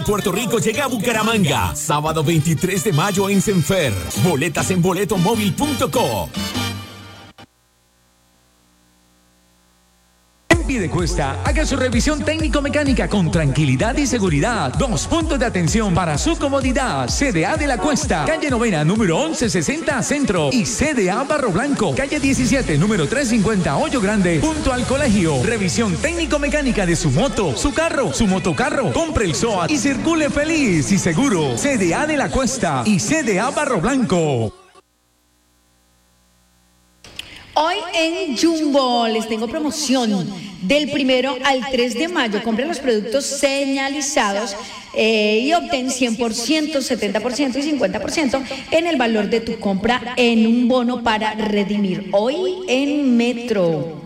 Puerto Rico llega a Bucaramanga, sábado 23 de mayo en Senfer. Boletas en boletomóvil.co. Piedecuesta, haga su revisión técnico-mecánica con tranquilidad y seguridad. 2 puntos de atención para su comodidad. CDA de la Cuesta, calle Novena, número 1160 Centro. Y CDA Barro Blanco, calle 17, número 350 Hoyo Grande, junto al colegio. Revisión técnico-mecánica de su moto, su carro, su motocarro. Compre el SOAT y circule feliz y seguro. CDA de la Cuesta y CDA Barro Blanco. Hoy en Jumbo les tengo promoción del 1 al 3 de mayo. Compren los productos señalizados y obtén 100%, 70% y 50% en el valor de tu compra en un bono para redimir. Hoy en Metro.